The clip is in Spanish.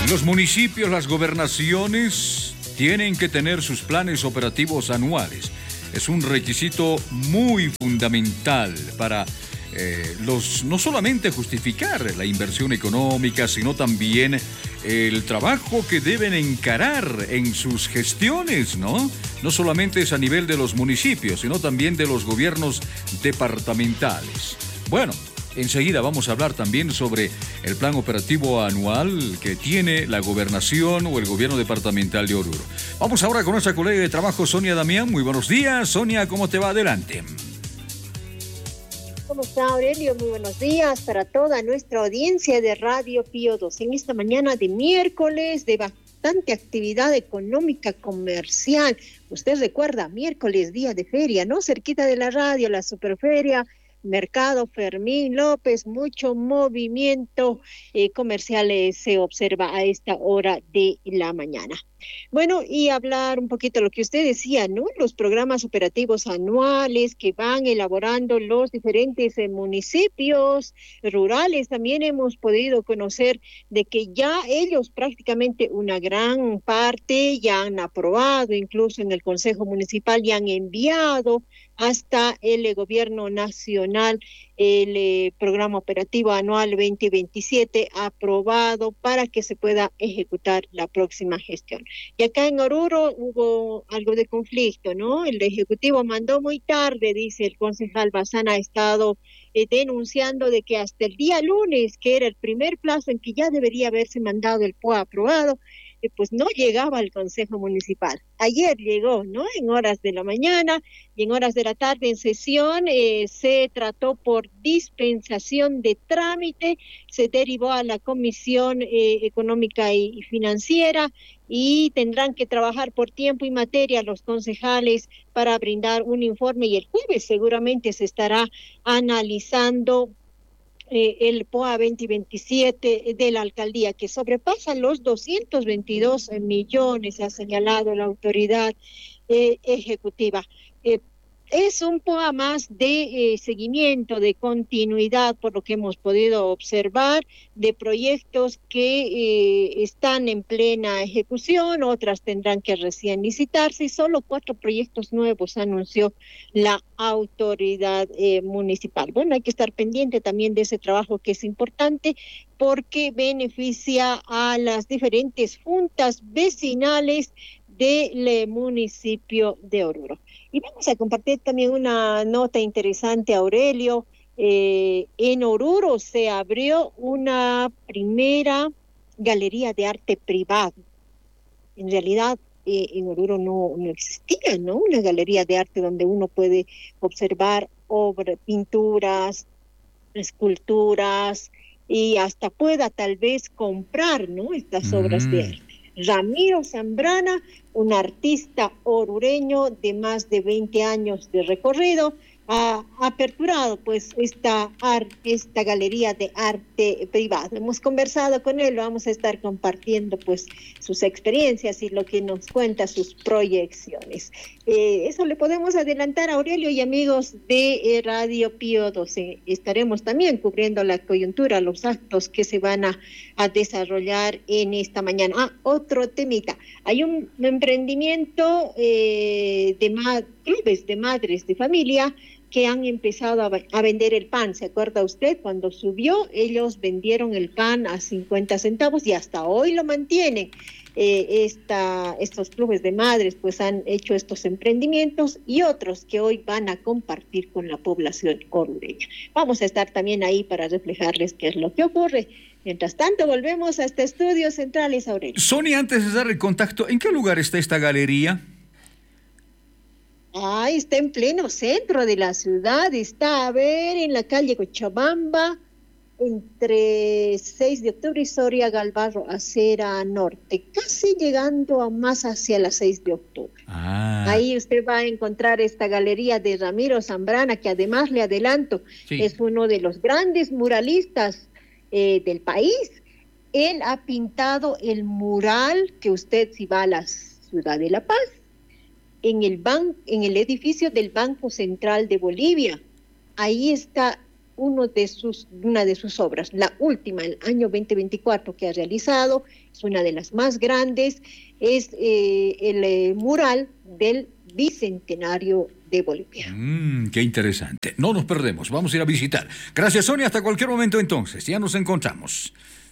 Los municipios, las gobernaciones tienen que tener sus planes operativos anuales. Es un requisito muy fundamental para no solamente justificar la inversión económica, sino también el trabajo que deben encarar en sus gestiones, ¿no? No solamente es a nivel de los municipios, sino también de los gobiernos departamentales. Bueno, enseguida vamos a hablar también sobre el plan operativo anual que tiene la gobernación o el gobierno departamental de Oruro. Vamos ahora con nuestra colega de trabajo, Sonia Damián. Muy buenos días. Sonia, ¿cómo te va? Adelante. ¿Cómo está, Aurelio? Muy buenos días para toda nuestra audiencia de Radio Pío 2. En esta mañana de miércoles, de bastante actividad económica comercial. Usted recuerda, miércoles, día de feria, ¿no? Cerquita de la radio, la Superferia, Mercado Fermín López, mucho movimiento comercial se observa a esta hora de la mañana. Bueno, y hablar un poquito de lo que usted decía, ¿no? Los programas operativos anuales que van elaborando los diferentes municipios rurales. También hemos podido conocer de que ya ellos prácticamente una gran parte ya han aprobado, incluso en el Consejo Municipal ya han enviado hasta el gobierno nacional el programa operativo anual 2027 aprobado para que se pueda ejecutar la próxima gestión. Y acá en Oruro hubo algo de conflicto, ¿no? El Ejecutivo mandó muy tarde, dice el concejal Bazán, ha estado denunciando de que hasta el día lunes, que era el primer plazo en que ya debería haberse mandado el POA aprobado, pues no llegaba al Consejo Municipal. Ayer llegó, ¿no? En horas de la mañana y en horas de la tarde en sesión se trató por dispensación de trámite, se derivó a la Comisión Económica y Financiera y tendrán que trabajar por tiempo y materia los concejales para brindar un informe y el jueves seguramente se estará analizando el POA 2027 de la alcaldía, que sobrepasa los 222 millones, ha señalado la autoridad ejecutiva. Es un POA más de seguimiento, de continuidad, por lo que hemos podido observar, de proyectos que están en plena ejecución, otras tendrán que recién licitarse, y solo 4 proyectos nuevos anunció la autoridad municipal. Bueno, hay que estar pendiente también de ese trabajo que es importante porque beneficia a las diferentes juntas vecinales del municipio de Oruro. Y vamos a compartir también una nota interesante, Aurelio. En Oruro se abrió una primera galería de arte privado. En realidad, en Oruro no existía, ¿no? Una galería de arte donde uno puede observar obras, pinturas, esculturas y hasta pueda tal vez comprar, ¿no? Estas obras de arte. Ramiro Zambrana, un artista orureño de más de 20 años de recorrido, ha aperturado pues esta galería de arte privado. Hemos conversado con él, vamos a estar compartiendo pues sus experiencias y lo que nos cuenta, sus proyecciones. Eso le podemos adelantar a Aurelio y amigos de Radio Pío 12. Estaremos también cubriendo la coyuntura, los actos que se van a desarrollar en esta mañana. Otro temita. Hay un emprendimiento de clubes de madres de familia que han empezado a vender el pan. ¿Se acuerda usted? Cuando subió, ellos vendieron el pan a 50 centavos y hasta hoy lo mantienen. Estos clubes de madres pues han hecho estos emprendimientos y otros que hoy van a compartir con la población orureña. Vamos a estar también ahí para reflejarles qué es lo que ocurre. Mientras tanto, volvemos a este estudio centrales, Aurelio. Sonia, antes de dar el contacto, ¿en qué lugar está esta galería? Está en pleno centro de la ciudad, está, en la calle Cochabamba, entre 6 de octubre y Soria Galvarro, acera norte, casi llegando a más hacia las 6 de octubre. Ahí usted va a encontrar esta galería de Ramiro Zambrana, que además le adelanto, es uno de los grandes muralistas del país. Él ha pintado el mural que usted, si va a la ciudad de La Paz, en el edificio del Banco Central de Bolivia. Ahí está una de sus obras, la última, el año 2024 que ha realizado, es una de las más grandes, es el mural del Bicentenario de Bolivia. Qué interesante. No nos perdemos, vamos a ir a visitar. Gracias, Sonia, hasta cualquier momento entonces, ya nos encontramos.